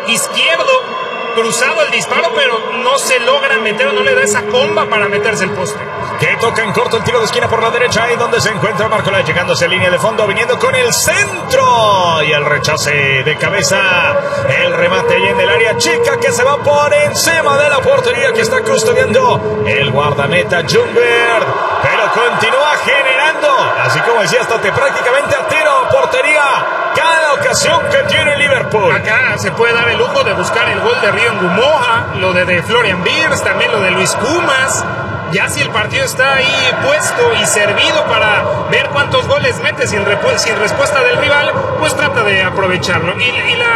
izquierdo, cruzado el disparo, pero no se logra meter o no le da esa comba para meterse el poste. Que toca en corto el tiro de esquina por la derecha, ahí donde se encuentra Barcola, llegándose a línea de fondo, viniendo con el centro y el rechace de cabeza, el remate ahí en el área chica que se va por encima de la portería que está custodiando el guardameta Ljungberg, pero continúa generando, así como decía, hasta prácticamente a tiro portería cada ocasión que tiene Liverpool. Acá se puede dar el lujo de buscar el gol de Río Ngumoha, lo de Florian Wirtz, también lo de Luis Kumas. Ya si el partido está ahí puesto y servido para ver cuántos goles mete sin respuesta del rival, pues trata de aprovecharlo. Y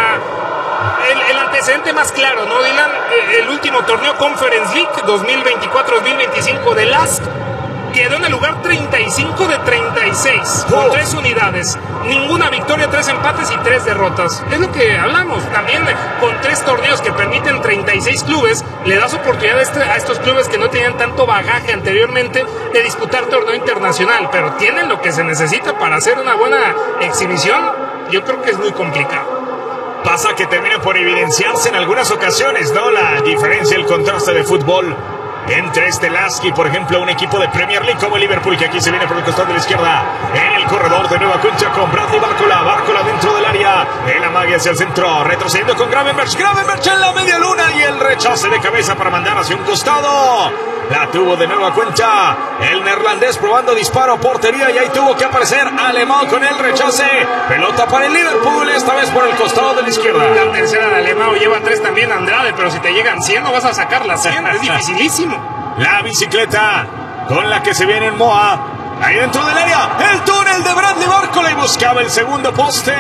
el antecedente más claro, ¿no, Dylan? El último torneo Conference League 2024-2025 de LASK quedó en el lugar 35 de 36, con 3 unidades. Ninguna victoria, 3 empates y 3 derrotas. Es lo que hablamos. También con 3 torneos que permiten 36 clubes, le das oportunidad a estos clubes que no tenían tanto bagaje anteriormente de disputar torneo internacional, pero tienen lo que se necesita para hacer una buena exhibición. Yo creo que es muy complicado. Pasa que termina por evidenciarse en algunas ocasiones, ¿no? La diferencia, el contraste de fútbol entre este LASK y, por ejemplo, un equipo de Premier League como el Liverpool, que aquí se viene por el costado de la izquierda, en el corredor de nueva cuenta con Bradley Barcola dentro del área, el amague hacia el centro, retrocediendo con Gravenberch en la media luna y el rechace de cabeza para mandar hacia un costado. La tuvo de nueva cuenta el neerlandés probando disparo, portería, y ahí tuvo que aparecer Alemão con el rechace. Pelota para el Liverpool, esta vez por el costado de la izquierda. La tercera de Alemão, lleva 3 también Andrade, pero si te llegan 100 no vas a sacar las 100, es dificilísimo. La bicicleta con la que se viene en Moa, ahí dentro del área, el túnel de Bradley Barcola y buscaba el segundo poste.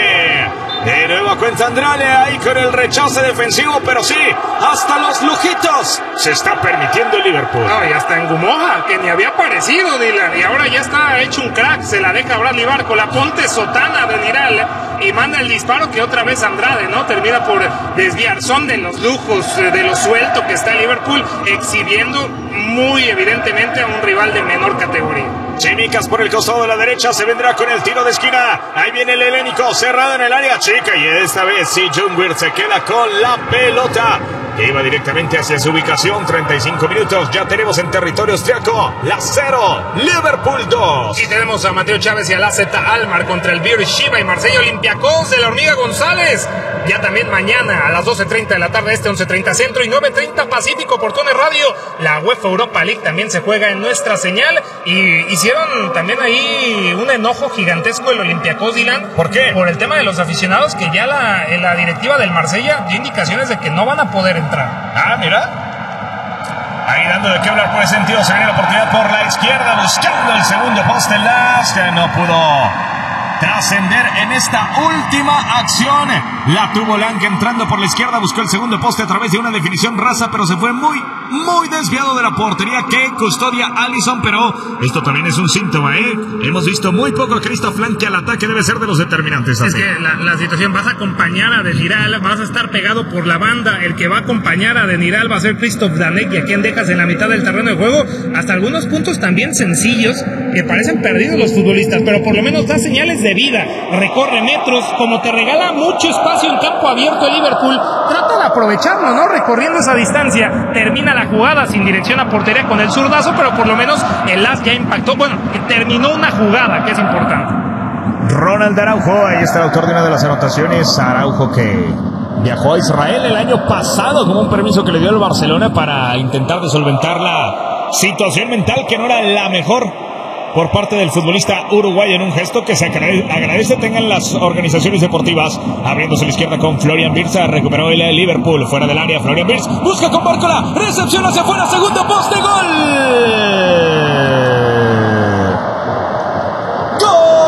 De nueva cuenta Andrade ahí con el rechace defensivo, pero sí, hasta los lujitos se está permitiendo el Liverpool. No, y hasta en Ngumoha, que ni había aparecido, Dylan, y ahora ya está hecho un crack, se la deja Bradley Barcola, ponte sotana de Niral y manda el disparo que otra vez Andrade, ¿no? Termina por desviar. Son de los lujos, de lo suelto que está el Liverpool, exhibiendo muy evidentemente a un rival de menor categoría. Chimicas por el costado de la derecha, se vendrá con el tiro de esquina, ahí viene el helénico, cerrado en el área chica, y esta vez sí, Ljungberg se queda con la pelota, que iba directamente hacia su ubicación. 35 minutos, ya tenemos en territorio austriaco, la 0, Liverpool 2. Y tenemos a Mateo Chávez y a AZ Alkmaar contra el Beersheba y Marsella Olympiacos de la Hormiga González. Ya también mañana a las 12:30 de la tarde, 11:30 centro y 9:30 Pacífico por Tone Radio. La UEFA Europa League también se juega en nuestra señal, y hicieron también ahí un enojo gigantesco el Olympiacos, Dylan. ¿Por qué? Por el tema de los aficionados, que ya la directiva del Marsella dio indicaciones de que no van a poder entrar. Ah, mira. Ahí dando de qué hablar por ese sentido, se viene la oportunidad por la izquierda, buscando el segundo poste. LASK no pudo trascender en esta última acción. La tuvo Lang entrando por la izquierda, buscó el segundo poste a través de una definición rasa, pero se fue muy desviado de la portería que custodia Alisson. Pero esto también es un síntoma, ¿eh? Hemos visto muy poco a Christoph Lang, que al ataque debe ser de los determinantes. Es que la situación, vas a acompañar a Demiral, vas a estar pegado por la banda, el que va a acompañar a Demiral va a ser Christoph Danek, y a quien dejas en la mitad del terreno de juego. Hasta algunos puntos también sencillos que parecen perdidos los futbolistas, pero por lo menos da señales de vida, recorre metros, como te regala mucho espacio en campo abierto el Liverpool, trata de aprovecharlo, ¿no? Recorriendo esa distancia, termina la jugada sin dirección a portería con el zurdazo, pero por lo menos el LASK ya impactó, bueno, terminó una jugada que es importante. Ronald Araujo, ahí está el autor de una de las anotaciones. Araujo, que viajó a Israel el año pasado como un permiso que le dio el Barcelona para intentar de solventar la situación mental, que no era la mejor por parte del futbolista uruguayo, en un gesto que se agradece tengan las organizaciones deportivas. Abriéndose a la izquierda con Florian Wirtz, recuperó el Liverpool fuera del área. Florian Wirtz busca con Barcola, recepción hacia afuera, segundo poste, gol.